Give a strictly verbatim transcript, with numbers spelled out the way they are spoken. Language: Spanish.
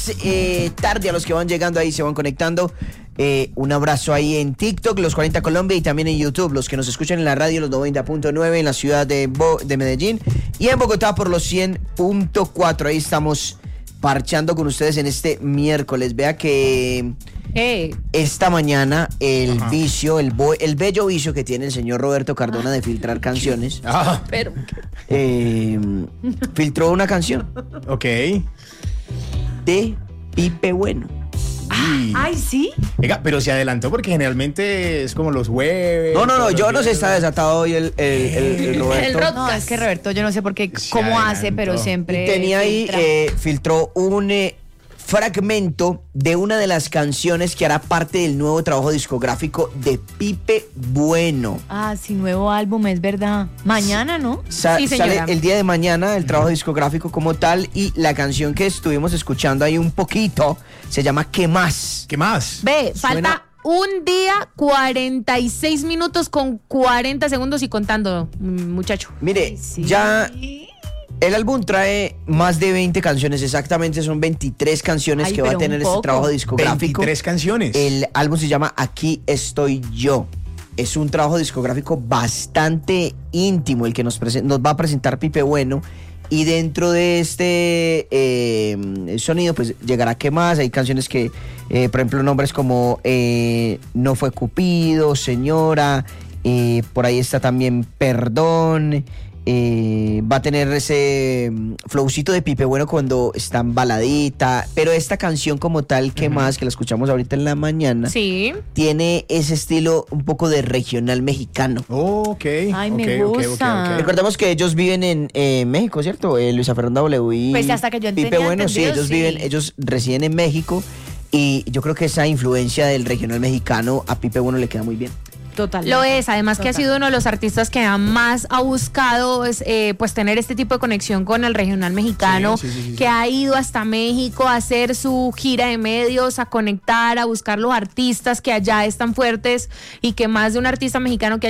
Eh, tarde a los que van llegando ahí, se van conectando. Eh, un abrazo ahí en TikTok, Los cuarenta Colombia, y también en YouTube, los que nos escuchan en la radio, los noventa punto nueve en la ciudad de, Bo- de Medellín, y en Bogotá por los cien punto cuatro. Ahí estamos parchando con ustedes en este miércoles. Vea que Eh. esta mañana el Ajá. vicio, el, bo- el bello vicio que tiene el señor Roberto Cardona de filtrar canciones, Ah, Pero, eh, filtró una canción ok. de Pipe Bueno. Y- ay, ¿sí? Venga, pero se adelantó porque generalmente es como los jueves. No, no, no, todos yo los no sé, días. está desatado hoy el, el, el- el Roberto. El Roberto. No, es que Roberto, yo no sé por qué, Se cómo adelantó. hace, pero Y siempre. tenía ahí, filtra. eh, filtró un eh, fragmento de una de las canciones que hará parte del nuevo trabajo discográfico de Pipe Bueno. Ah, sí, nuevo álbum, es verdad. Mañana, ¿no? Sa- Sí, señora. sale el día de mañana el trabajo discográfico como tal, y la canción que estuvimos escuchando ahí un poquito se llama ¿Qué más? ¿Qué más? Ve, Suena- falta un día, cuarenta y seis minutos con cuarenta segundos y contando, mm, muchacho. Mire, Sí. ya el álbum trae más de veinte canciones, exactamente son veintitrés canciones Ay, que va a pero tener un este poco. trabajo discográfico. veintitrés canciones. El álbum se llama Aquí estoy yo. Es un trabajo discográfico bastante íntimo el que nos, presen- nos va a presentar Pipe Bueno. Y dentro de este eh, sonido, pues llegará ¿Qué más? Hay canciones que, eh, por ejemplo, nombres como eh, No fue Cupido, Señora, eh, por ahí está también Perdón. Eh, va a tener ese mm, flowcito de Pipe Bueno cuando está en baladita, pero esta canción como tal, ¿Qué más? Que la escuchamos ahorita en la mañana, Sí. tiene ese estilo un poco de regional mexicano. Ok. Ay, me ok, ok, ok, gusta. ok. Recordemos que ellos viven en eh, México, ¿cierto? Eh, Luisa Fernanda W y Pues hasta que yo Pipe tenía Bueno, sí, entendido, ellos sí. viven, ellos residen en México, y yo creo que esa influencia del regional mexicano a Pipe Bueno le queda muy bien. Total. Lo es, además que ha Total. sido uno de los artistas que más ha buscado es, eh, pues tener este tipo de conexión con el regional mexicano, Sí, sí, sí, sí, sí. que ha ido hasta México a hacer su gira de medios, a conectar, a buscar los artistas que allá están fuertes, y que más de un artista mexicano que